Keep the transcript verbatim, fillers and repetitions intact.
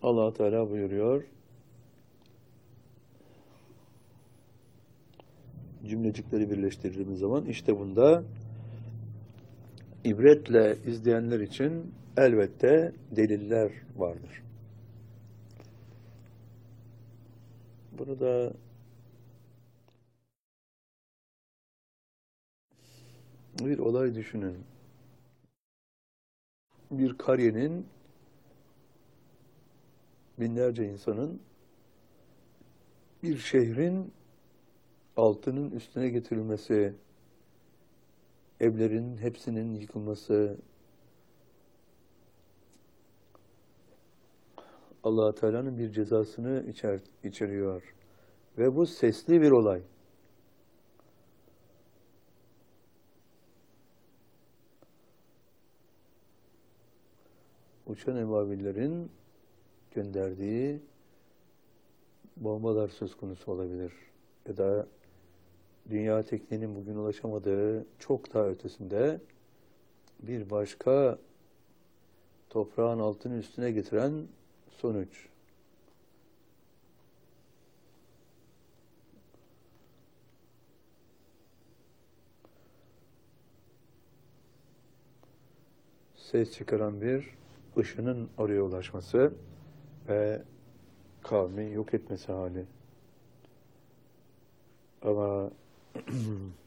Allah Teala buyuruyor, cümlecikleri birleştirdiğimiz zaman işte bunda ibretle izleyenler için elbette deliller vardır. Burada bir olay düşünün. Bir kariyenin binlerce insanın bir şehrin altının üstüne getirilmesi, evlerin hepsinin yıkılması, Allah Teala'nın bir cezasını içer, içeriyor. Ve bu sesli bir olay. Uçan ebabillerin gönderdiği bombalar söz konusu olabilir. Ya da dünya tekniğinin bugün ulaşamadığı çok daha ötesinde bir başka toprağın altını üstüne getiren sonuç. Ses çıkaran bir ışının oraya ulaşması ve kavmi yok etmesi hali. Ama